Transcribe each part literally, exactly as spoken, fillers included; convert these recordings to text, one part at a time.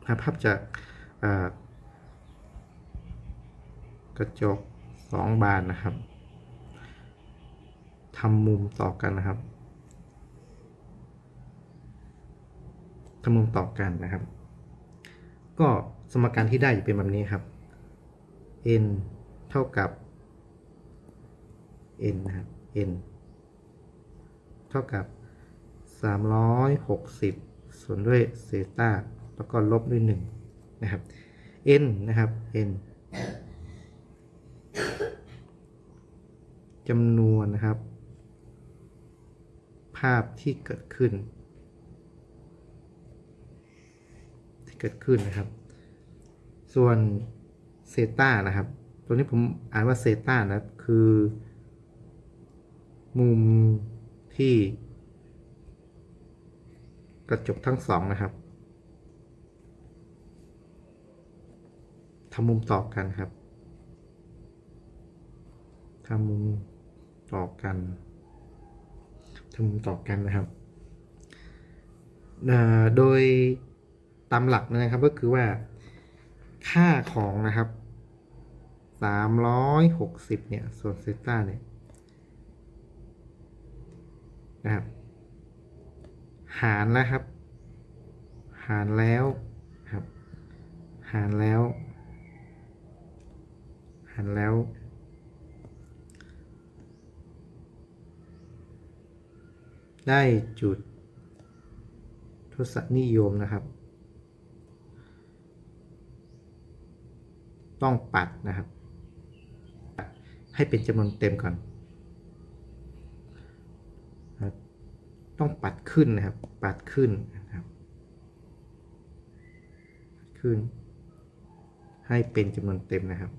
ภาพจากกระจกสองบานนะครับทำมุมต่อกันนะครับทำมุมต่อกันนะครับก็สมการที่ได้จะเป็นแบบนี้ครับ n เท่ากับ n นะครับ n เท่ากับสามร้อยหกสิบส่วนด้วยเซตาแล้วก็ลบด้วยหนึ่งนะครับ n นะครับ n จำนวนนะครับภาพที่เกิดขึ้นที่เกิดขึ้นนะครับส่วนเซตานะครับตัวนี้ผมอ่านว่าเซตานะคือมุมที่กระจกทั้งสองนะครับทำมุมต่อกันครับทำมุมต่อกันทำมุมต่อกันนะครับโดยตามหลักนะครับก็คือว่าค่าของนะครับสามร้อยหกสิบเนี่ยส่วนเซตาเนี่ยนะครับหารแล้วครับหารแล้วครับหารแล้วหารแล้วได้จุดทศนิยมนะครับต้องปัดนะครับให้เป็นจำนวนเต็มก่อนต้องปัดขึ้นนะครับปัดขึ้นนะครับขึ้นให้เป็นจำนวนเต็มนะครับ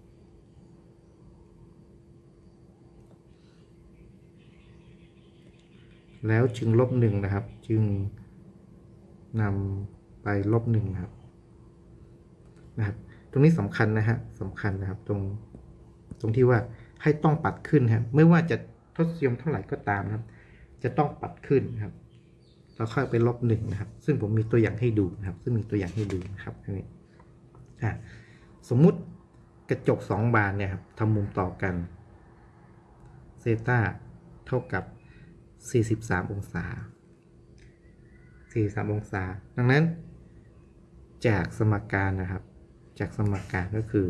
แล้วจึงลบหนึ่งนะครับจึงนำไปลบหนึ่งนะครับนะครับตรงนี้สำคัญนะฮะสำคัญนะครับตรงตรงที่ว่าให้ต้องปัดขึ้นครับไม่ว่าจะทศนิยมเท่าไหร่ก็ตามนะครับจะต้องปัดขึ้นครับเราค่อยไปลบหนึ่งนะครับซึ่งผมมีตัวอย่างให้ดูนะครับซึ่งมีตัวอย่างให้ดูนะครับอันนี้อ่ะสมมุติกระจกสองบานเนี่ยครับทำมุมต่อกันเซตาเท่ากับสี่สิบสามองศาสี่สิบสามองศาดังนั้นจากสมการนะครับจากสมการก็คือ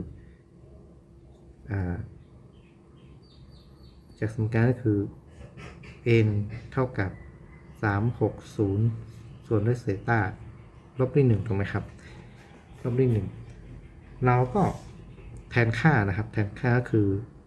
จากสมการก็คือ n เท่ากับสามร้อยหกสิบส่วนด้วยเซตาลบด้วยหนึ่งถูกไหมครับลบด้วยหนึ่งเราก็แทนค่านะครับแทนค่าก็คือ